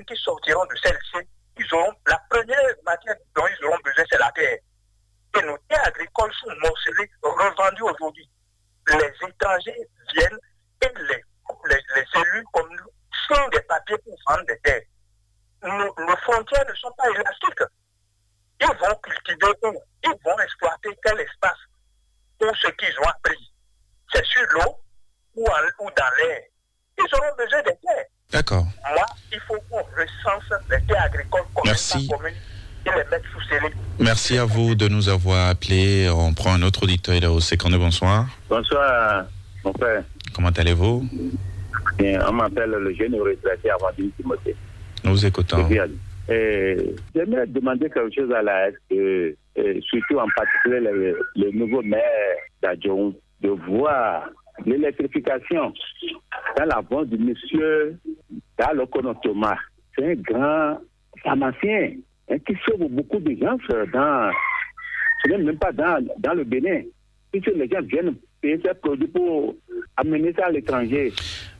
qui sortiront de celle-ci, la première matière dont ils auront besoin, c'est la terre. Et nos terres agricoles sont morcelées, revendues aujourd'hui. Les étrangers viennent et les élus comme nous font des papiers pour vendre des terres. Nos frontières ne sont pas élastiques. Ils vont cultiver où? Ils vont exploiter quel espace pour ce qu'ils ont appris. C'est sur l'eau ou dans l'air. Ils auront besoin des terres. D'accord. Moi, il faut qu'on recense les terres agricoles communes par commune et les mettre sous scellé. Merci à vous de nous avoir appelés. On prend un autre auditeur, il est au Sécandé. Bonsoir. Bonsoir, mon frère. Comment allez-vous? Bien, on m'appelle le jeune retraité Amandine Timothée. Nous vous écoutons. J'aimerais demander quelque chose à la SPE, surtout en particulier le nouveau maire d'Adjoun, de voir l'électrification dans la vente du monsieur Dalokono Thomas. C'est un grand pharmacien qui sauve beaucoup de gens ce n'est même pas dans le Bénin. Puisque les gens viennent payer ces produits pour amener ça à l'étranger.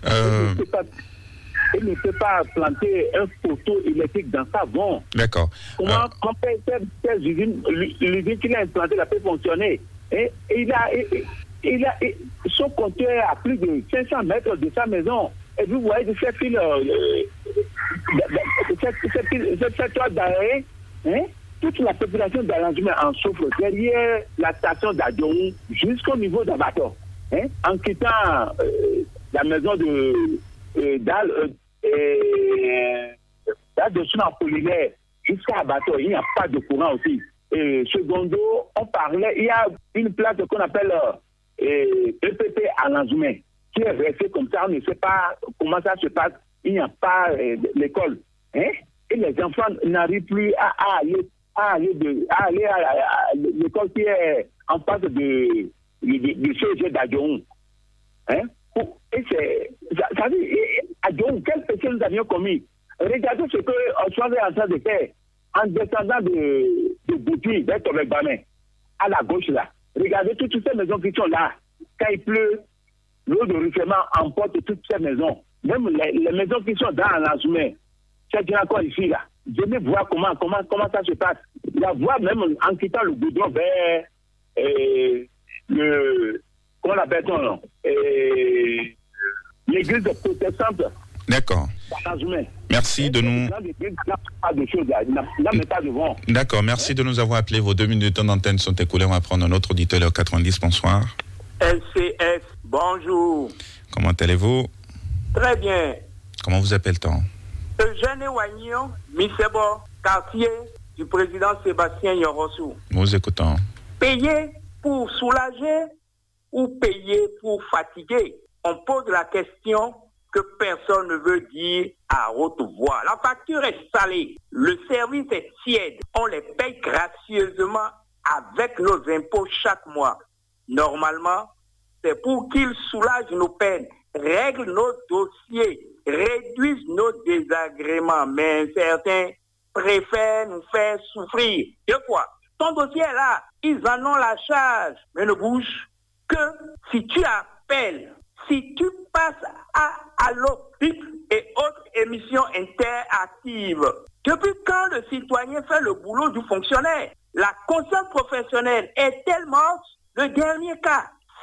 Il ne peut pas planter un poteau électrique dans sa vente. D'accord. Comment l'usine qu'il a implantée peut fonctionner? Et il a son compteur à plus de 500 mètres de sa maison. Et vous voyez de cette file, cette toile d'arrêt, toute la population d'arrangement en souffre derrière la station d'Adjoun jusqu'au niveau d'Abato. En quittant la maison d'Al de son Apollinaire jusqu'à Abato, il n'y a pas de courant aussi. Et secondo, on parlait, il y a une place qu'on appelle EPP à Lanzoumen, qui est restée comme ça, on ne sait pas comment ça se passe, il n'y a pas l'école. Et les enfants n'arrivent plus à aller à l'école qui est en face du CG d'Adjoun. Et ça dit, Adjoun, quel péché nous avions commis? Regardez ce que Oswald est en train de faire en descendant de Bouti vers Tobek-Bamin, à la gauche là. Regardez toutes ces maisons qui sont là. Quand il pleut, l'eau de ruissellement emporte toutes ces maisons. Même les maisons qui sont dans l'Anzoumen, c'est encore ici là. Venez voir comment ça se passe. La voir même en quittant le goudron vers comment on appelle ça, l'église protestante. D'accord. Merci de nous. D'accord, merci de nous avoir appelés. Vos 2 minutes d'antenne sont écoulées. On va prendre un autre auditeur au 90. Bonsoir. LCS, bonjour. Comment allez-vous? Très bien. Comment vous appelle-t-on? Eugène Wagnon, Misebo, quartier du président Sébastien Yorossou. Nous écoutons. Payer pour soulager ou payer pour fatiguer? On pose la question que personne ne veut dire à haute voix. La facture est salée, le service est tiède, on les paye gracieusement avec nos impôts chaque mois. Normalement, c'est pour qu'ils soulagent nos peines, règlent nos dossiers, réduisent nos désagréments, mais certains préfèrent nous faire souffrir. Deux fois, ton dossier est là, ils en ont la charge, mais ne bouge que si tu appelles, si tu passes à l'OPIP et autres émissions interactives. Depuis quand le citoyen fait le boulot du fonctionnaire? La conscience professionnelle est-elle morte? Le dernier cas,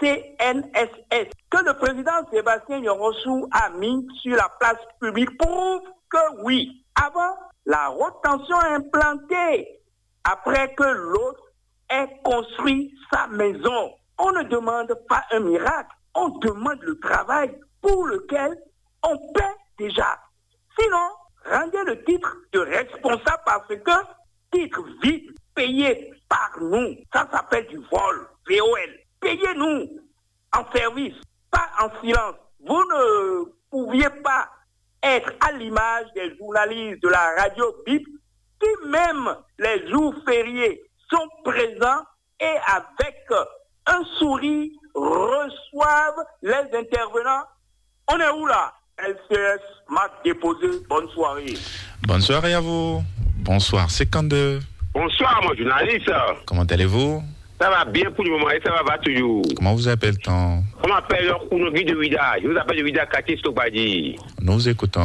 CNSS, que le président Sébastien Yorossou a mis sur la place publique prouve que oui. Avant, la haute tension est implantée après que l'autre ait construit sa maison. On ne demande pas un miracle, on demande le travail pour lequel on paie déjà. Sinon, rendez le titre de responsable parce que titre vide payé par nous, ça s'appelle du vol, VOL. Payez-nous en service, pas en silence. Vous ne pouviez pas être à l'image des journalistes de la radio BIP qui même les jours fériés sont présents et avec un sourire reçoivent les intervenants. On est où là? LCS m'a déposé. Bonne soirée. Bonne soirée à vous. Bonsoir, 52. Bonsoir, mon journaliste. Comment allez-vous? Ça va bien pour le moment et ça va toujours. Comment vous appelle-t-on? On m'appelle Kounogi de Vida. Je vous appelle de Vida Katis Tokbadi. Nous écoutons.